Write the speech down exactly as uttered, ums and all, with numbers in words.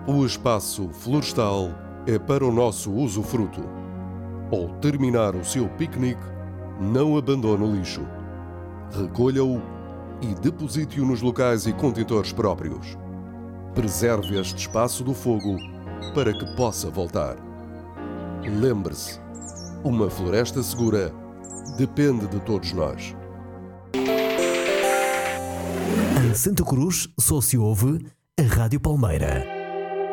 O espaço florestal é para o nosso usufruto. Ao terminar o seu piquenique, não abandone o lixo. Recolha-o e deposite-o nos locais e contentores próprios. Preserve este espaço do fogo para que possa voltar. Lembre-se, uma floresta segura depende de todos nós. Em Santa Cruz só se ouve a Rádio Palmeira.